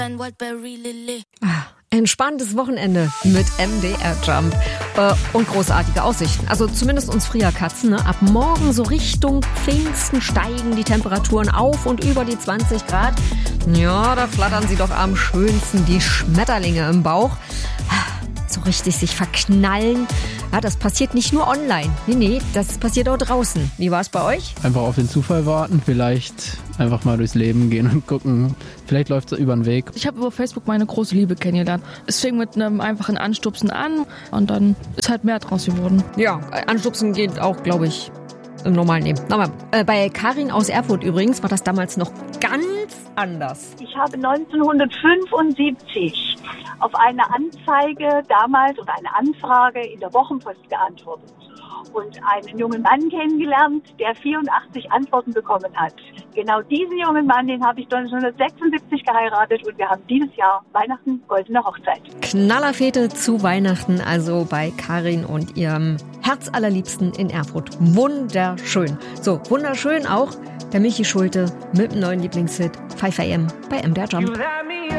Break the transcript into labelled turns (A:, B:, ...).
A: Entspanntes Wochenende mit MDR Jump und großartige Aussichten. Also zumindest uns Frierkatzen. Ne? Ab morgen so Richtung Pfingsten steigen die Temperaturen auf und über die 20 Grad. Ja, da flattern sie doch am schönsten, die Schmetterlinge im Bauch. So richtig sich verknallen. Ja, das passiert nicht nur online. Nee, das passiert auch draußen. Wie war es bei euch?
B: Einfach auf den Zufall warten, vielleicht einfach mal durchs Leben gehen und gucken. Vielleicht läuft es über den Weg.
C: Ich habe über Facebook meine große Liebe kennengelernt. Es fing mit einem einfachen Anstupsen an und dann ist halt mehr draus geworden.
A: Ja, Anstupsen geht auch, glaube ich, im normalen Leben. Nochmal, bei Karin aus Erfurt übrigens war das damals noch ganz anders.
D: Ich habe 1975 auf eine Anzeige damals oder eine Anfrage in der Wochenpost geantwortet und einen jungen Mann kennengelernt, der 84 Antworten bekommen hat. Genau diesen jungen Mann, den habe ich 1976 geheiratet und wir haben dieses Jahr Weihnachten, goldene Hochzeit.
A: Knallerfete zu Weihnachten, also bei Karin und ihrem Herzallerliebsten in Erfurt. Wunderschön. So, wunderschön auch der Michi Schulte mit dem neuen Lieblingshit 5 AM bei MDR Jump.